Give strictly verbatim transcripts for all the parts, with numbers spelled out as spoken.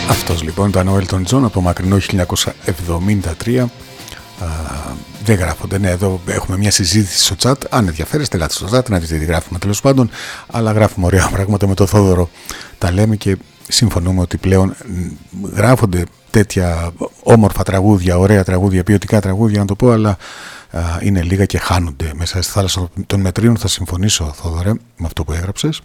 Αυτός λοιπόν ήταν ο Elton John από το μακρινό χίλια εννιακόσια εβδομήντα τρία. Α, δεν γράφονται, ναι, εδώ έχουμε μια συζήτηση στο chat. Αν ενδιαφέρεστε, ελάτε στο chat να δείτε τι γράφουμε τέλος πάντων. Αλλά γράφουμε ωραία πράγματα με τον Θόδωρο. Τα λέμε και συμφωνούμε ότι πλέον γράφονται τέτοια όμορφα τραγούδια, ωραία τραγούδια, ποιοτικά τραγούδια να το πω, αλλά α, είναι λίγα και χάνονται μέσα στη θάλασσα των μετρίων. Θα συμφωνήσω, Θόδωρε, με αυτό που έγραψες.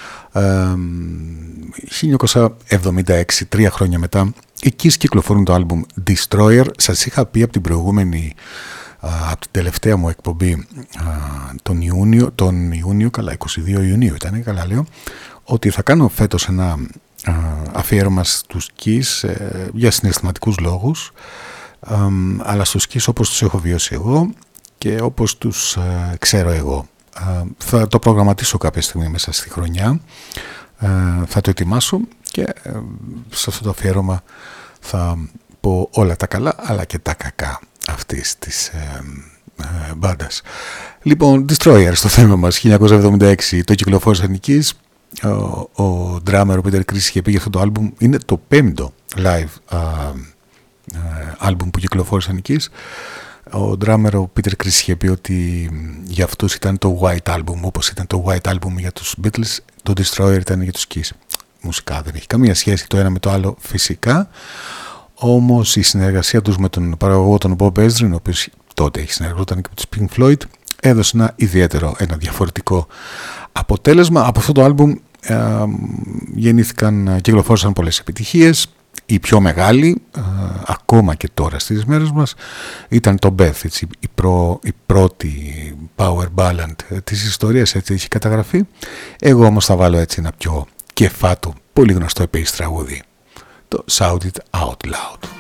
χίλια εννιακόσια εβδομήντα έξι, τρία χρόνια μετά, εκεί κυκλοφορούν το άλμπουμ Destroyer. Σας είχα πει από την προηγούμενη, από την τελευταία μου εκπομπή τον Ιούνιο, τον Ιούνιο, καλά, είκοσι δύο Ιουνίου ήταν, καλά λέω, ότι θα κάνω φέτος ένα αφιέρωμα στους Kiss για συναισθηματικούς λόγους, αλλά στους Kiss όπως τους έχω βιώσει εγώ και όπως τους ξέρω εγώ. Θα το προγραμματίσω κάποια στιγμή μέσα στη χρονιά, θα το ετοιμάσω και σε αυτό το αφιέρωμα θα πω όλα τα καλά αλλά και τα κακά αυτής της ε, ε, μπάντας. Λοιπόν, Destroyer στο θέμα μας, χίλια εννιακόσια εβδομήντα έξι, το κυκλοφόρησαν οι Kiss. Ο, ο drummer ο Peter Criss είχε πει για αυτό το άλμπουμ, είναι το πέμπτο live άλμπουμ που κυκλοφόρησαν οι Kiss. Ο drummer ο Peter Criss είχε πει ότι για αυτούς ήταν το White Album, όπως ήταν το White Album για τους Beatles, το Destroyer ήταν για τους Kiss. Μουσικά δεν έχει καμία σχέση το ένα με το άλλο φυσικά, όμως η συνεργασία τους με τον παραγωγό τον Bob Ezrin, ο οποίος τότε έχει συνεργαζόταν και με τους Pink Floyd, έδωσε ένα ιδιαίτερο, ένα διαφορετικό αποτέλεσμα. Από αυτό το άλμπουμ ε, γεννήθηκαν και κυκλοφόρησαν πολλές επιτυχίες. Η πιο μεγάλη, ε, ακόμα και τώρα στις μέρες μας, ήταν το Beth, έτσι, η, προ, η πρώτη power ballad της ιστορίας, έτσι έχει καταγραφεί. Εγώ όμως θα βάλω έτσι ένα πιο κεφάτο, πολύ γνωστό επίσης τραγούδι, το Shout It Out Loud.